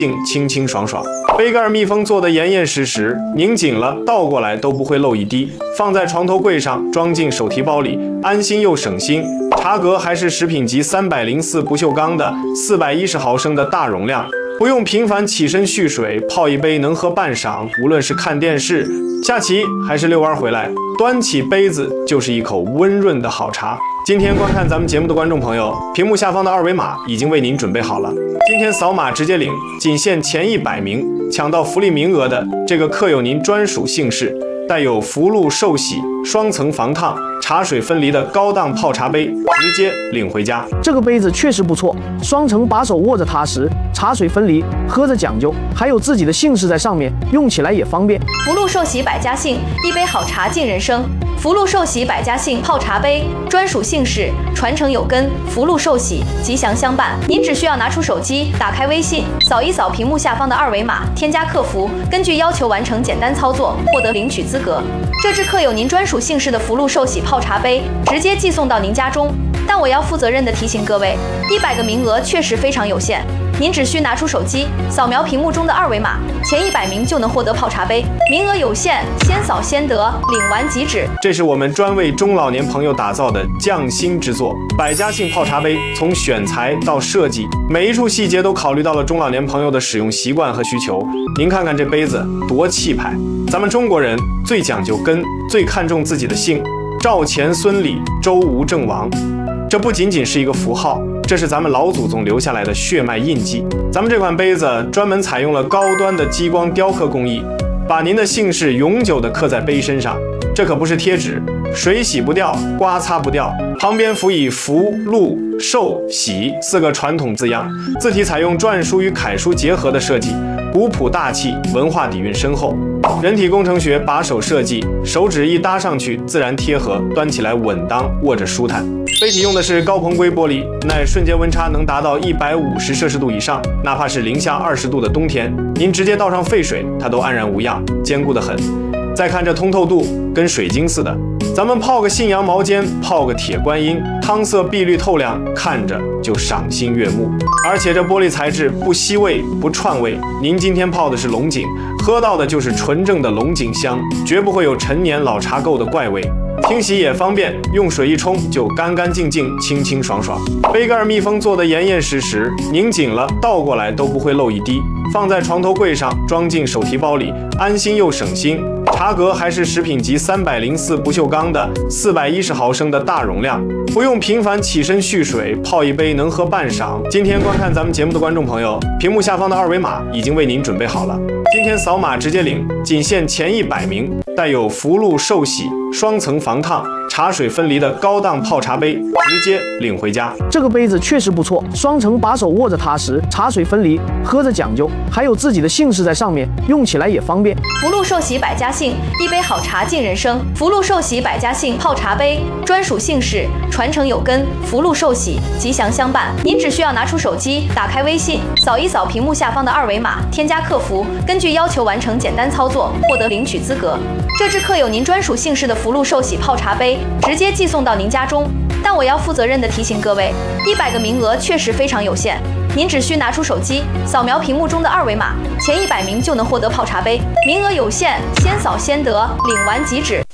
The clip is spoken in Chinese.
清清爽爽。杯盖密封做的严严实实，拧紧了倒过来都不会漏一滴。放在床头柜上，装进手提包里，安心又省心。茶格还是食品级304不锈钢的410毫升的大容量，不用频繁起身蓄水，泡一杯能喝半晌。无论是看电视、下棋还是遛弯回来，端起杯子就是一口温润的好茶。今天观看咱们节目的观众朋友，屏幕下方的二维码已经为您准备好了。今天扫码直接领，仅限前100名抢到福利名额的这个刻有您专属姓氏、带有福禄寿喜、双层防烫、茶水分离的高档泡茶杯，直接领回家。 这个杯子确实不错，双层把手握着踏实，茶水分离，喝着讲究，还有自己的姓氏在上面，用起来也方便。 福禄寿喜百家姓，一杯好茶敬人生。福禄寿喜百家姓泡茶杯，专属姓氏，传承有根，福禄寿喜，吉祥相伴。您只需要拿出手机，打开微信，扫一扫屏幕下方的二维码，添加客服，根据要求完成简单操作，获得领取资格。这支刻有您专属姓氏的福禄寿喜泡茶杯，直接寄送到您家中。但我要负责任地提醒各位，100个名额确实非常有限。您只需拿出手机，扫描屏幕中的二维码，前100名就能获得泡茶杯，名额有限，先扫先得，领完即止。 这是我们专为中老年朋友打造的匠心之作，百家姓泡茶杯，从选材到设计，每一处细节都考虑到了中老年朋友的使用习惯和需求。您看看这杯子多气派！咱们中国人最讲究根，最看重自己的姓，赵钱孙李周吴郑王。这不仅仅是一个符号，这是咱们老祖宗留下来的血脉印记。咱们这款杯子专门采用了高端的激光雕刻工艺，把您的姓氏永久地刻在杯身上。这可不是贴纸，水洗不掉，刮擦不掉。旁边辅以福、禄、寿、喜4个传统字样，字体采用篆书与楷书结合的设计，古朴大气，文化底蕴深厚。人体工程学把手设计，手指一搭上去自然贴合，端起来稳当，握着舒坦。杯体用的是高硼硅玻璃，耐瞬间温差能达到150摄氏度以上，哪怕是零下20度的冬天，您直接倒上沸水，它都安然无恙，坚固得很。再看这通透度，跟水晶似的。咱们泡个信阳毛尖，泡个铁观音，汤色碧绿透亮，看着就赏心悦目。而且这玻璃材质不吸味不串味，您今天泡的是龙井，喝到的就是纯正的龙井香，绝不会有陈年老茶垢的怪味。清洗也方便，用水一冲就干干净净、清清爽爽。杯盖密封做的严严实实，拧紧了倒过来都不会漏一滴。放在床头柜上，装进手提包里，安心又省心。茶格还是食品级304不锈钢的410毫升的大容量，不用频繁起身蓄水，泡一杯能喝半晌。今天观看咱们节目的观众朋友，屏幕下方的二维码已经为您准备好了。今天扫码直接领，仅限前100名，带有福禄寿喜、双层防烫、茶水分离的高档泡茶杯，直接领回家。 这个杯子确实不错，双层把手握着踏实，茶水分离，喝着讲究，还有自己的姓氏在上面，用起来也方便。 福禄寿喜百家姓，一杯好茶敬人生。福禄寿喜百家姓泡茶杯，专属姓氏，传承有根，福禄寿喜，吉祥相伴。您只需要拿出手机，打开微信，扫一扫屏幕下方的二维码，添加客服，根据要求完成简单操作，获得领取资格。这支刻有您专属姓氏的福禄寿喜泡茶杯，直接寄送到您家中。但我要负责任地提醒各位，100个名额确实非常有限。您只需拿出手机，扫描屏幕中的二维码，前100名就能获得泡茶杯，名额有限，先扫先得，领完即止。